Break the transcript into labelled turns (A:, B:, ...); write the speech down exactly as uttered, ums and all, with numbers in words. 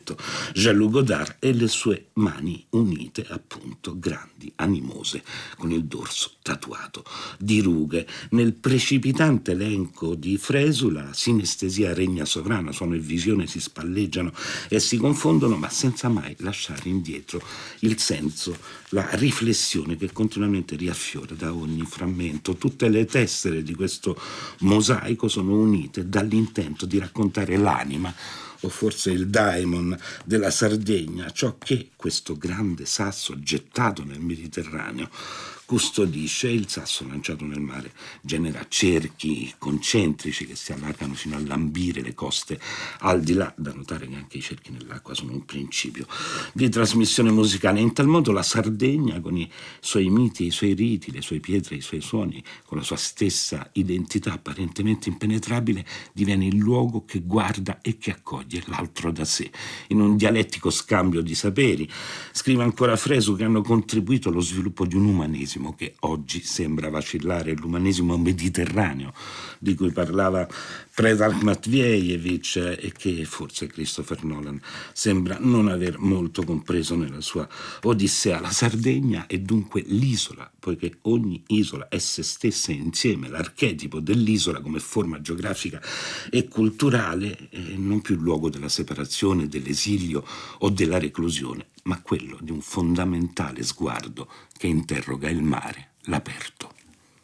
A: Rinascimento, Jean-Luc Godard e le sue mani unite, appunto, grandi, animose, con il dorso tatuato di rughe. Nel precipitante elenco di Fresu la sinestesia regna sovrana, suono e visione si spalleggiano e si confondono, ma senza mai lasciare indietro il senso, la riflessione che continuamente riaffiora da ogni frammento. Tutte le tessere di questo mosaico sono unite dall'intento di raccontare l'anima, o forse il daimon della Sardegna, ciò che questo grande sasso gettato nel Mediterraneo custodisce. Il sasso lanciato nel mare genera cerchi concentrici che si allargano fino a lambire le coste al di là. Da notare che anche i cerchi nell'acqua sono un principio di trasmissione musicale. In tal modo la Sardegna, con i suoi miti, i suoi riti, le sue pietre, i suoi suoni, con la sua stessa identità apparentemente impenetrabile, diviene il luogo che guarda e che accoglie l'altro da sé, in un dialettico scambio di saperi. Scrive ancora Fresu che hanno contribuito allo sviluppo di un umanesimo che oggi sembra vacillare, l'umanesimo mediterraneo di cui parlava Predrag Matvejevic e che forse Christopher Nolan sembra non aver molto compreso nella sua Odissea. La Sardegna è dunque l'isola, poiché ogni isola è se stessa insieme, l'archetipo dell'isola come forma geografica e culturale, e non più il luogo della separazione, dell'esilio o della reclusione, ma quello di un fondamentale sguardo che interroga il mare, l'aperto.